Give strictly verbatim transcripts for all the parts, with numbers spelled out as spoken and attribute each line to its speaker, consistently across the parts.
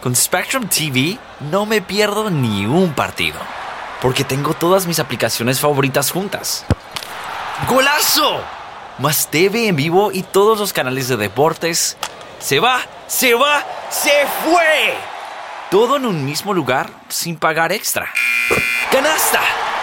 Speaker 1: Con Spectrum T V no me pierdo ni un partido, porque tengo todas mis aplicaciones favoritas juntas. ¡Golazo! Más T V en vivo y todos los canales de deportes. ¡Se va! ¡Se va! ¡Se fue! Todo en un mismo lugar sin pagar extra. ¡Canasta!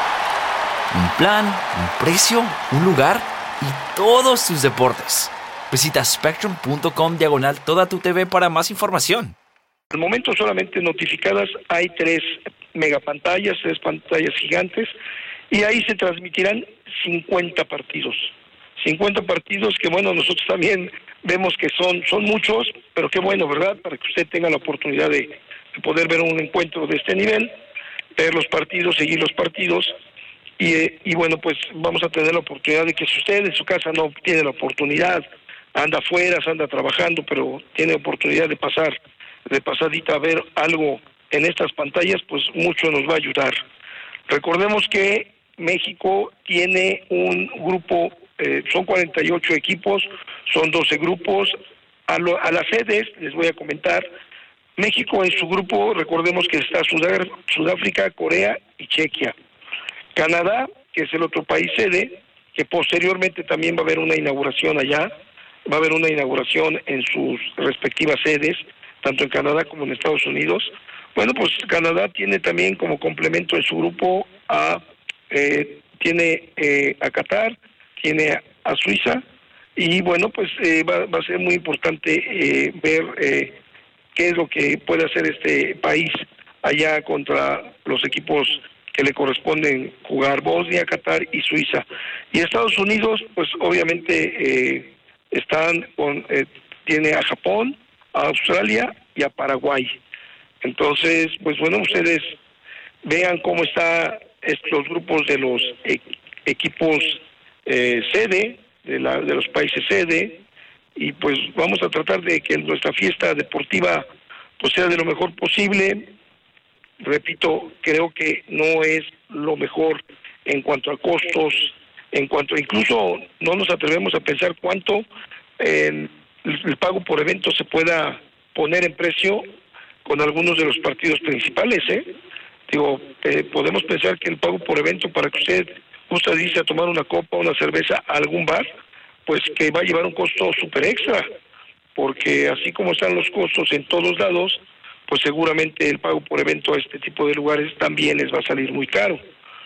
Speaker 1: Un plan, un precio, un lugar y todos tus deportes. Visita spectrum punto com diagonal toda tu T V para más información.
Speaker 2: Al momento solamente notificadas hay tres megapantallas, tres pantallas gigantes, y ahí se transmitirán cincuenta partidos. cincuenta partidos que, bueno, nosotros también vemos que son, son muchos, pero qué bueno, ¿verdad? Para que usted tenga la oportunidad de, de poder ver un encuentro de este nivel, ver los partidos, seguir los partidos, y, eh, y bueno, pues vamos a tener la oportunidad de que si usted en su casa no tiene la oportunidad, anda afuera, anda trabajando, pero tiene oportunidad de pasar de pasadita a ver algo en estas pantallas, pues mucho nos va a ayudar. Recordemos que México tiene un grupo, eh, son cuarenta y ocho equipos, son doce grupos. A, lo, a las sedes les voy a comentar. México en su grupo, recordemos que está Sudá, Sudáfrica, Corea y Chequia. Canadá, que es el otro país sede, que posteriormente también va a haber una inauguración allá, va a haber una inauguración en sus respectivas sedes, tanto en Canadá como en Estados Unidos. Bueno, pues Canadá tiene también como complemento en su grupo a eh, tiene eh, a Qatar, tiene a, a Suiza, y bueno, pues eh, va, va a ser muy importante eh, ver eh, qué es lo que puede hacer este país allá contra los equipos que le corresponden jugar: Bosnia, Qatar y Suiza. Y Estados Unidos, pues obviamente eh, están con eh, tiene a Japón, a Australia y a Paraguay. Entonces, pues bueno, ustedes vean cómo están estos grupos de los e- equipos eh, sede, de, la, de los países sede, y pues vamos a tratar de que nuestra fiesta deportiva pues sea de lo mejor posible. Repito, creo que no es lo mejor en cuanto a costos, en cuanto incluso no nos atrevemos a pensar cuánto eh, el, el pago por evento se pueda poner en precio con algunos de los partidos principales, ¿eh? Digo, eh, podemos pensar que el pago por evento para que usted gusta irse a tomar una copa, una cerveza a algún bar, pues que va a llevar un costo súper extra, porque así como están los costos en todos lados, pues seguramente el pago por evento a este tipo de lugares también les va a salir muy caro.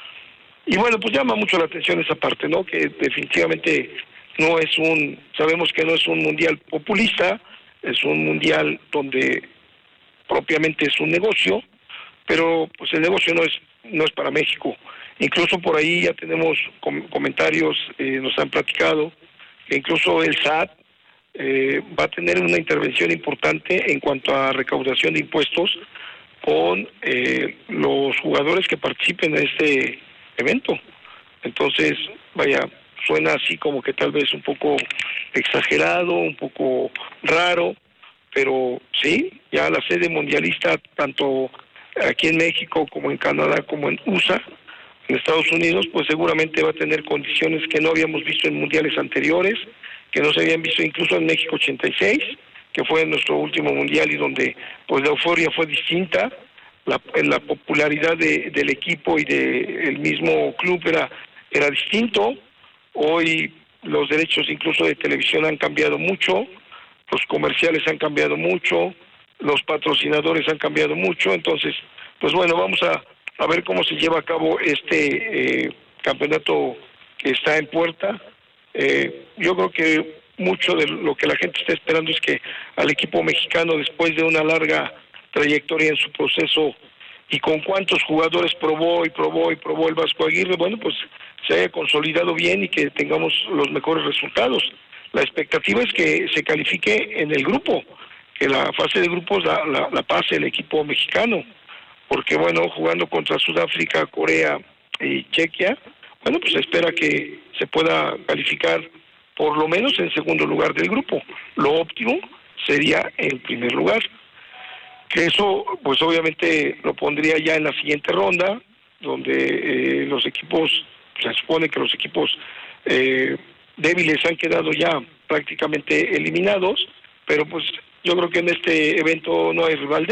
Speaker 2: Y bueno, pues llama mucho la atención esa parte, ¿no? Que definitivamente no es un, sabemos que no es un mundial populista, es un mundial donde propiamente es un negocio, pero pues el negocio no es no es para México. Incluso por ahí ya tenemos com- comentarios, eh, nos han platicado que incluso el S A T eh, va a tener una intervención importante en cuanto a recaudación de impuestos con eh, los jugadores que participen en este evento. Entonces, vaya, suena así como que tal vez un poco exagerado, un poco raro, pero sí, ya la sede mundialista, tanto aquí en México como en Canadá como en U S A, en Estados Unidos, pues seguramente va a tener condiciones que no habíamos visto en mundiales anteriores, que no se habían visto incluso en México ochenta y seis, que fue nuestro último mundial y donde pues la euforia fue distinta, la, la popularidad de, del equipo y del mismo club era, era distinto. Hoy los derechos incluso de televisión han cambiado mucho, los comerciales han cambiado mucho, los patrocinadores han cambiado mucho. Entonces, pues bueno, vamos a, a ver cómo se lleva a cabo este eh, campeonato que está en puerta. Eh, yo creo que mucho de lo que la gente está esperando es que al equipo mexicano, después de una larga trayectoria en su proceso y con cuántos jugadores probó y probó y probó el Vasco Aguirre, bueno, pues se haya consolidado bien y que tengamos los mejores resultados. La expectativa es que se califique en el grupo, que la fase de grupos la, la, la pase el equipo mexicano, porque bueno, jugando contra Sudáfrica, Corea y Chequia, bueno, pues se espera que se pueda calificar por lo menos en segundo lugar del grupo. Lo óptimo sería en primer lugar, que eso pues obviamente lo pondría ya en la siguiente ronda, donde eh, los equipos, se supone que los equipos eh, débiles han quedado ya prácticamente eliminados, pero pues yo creo que en este evento no hay rival.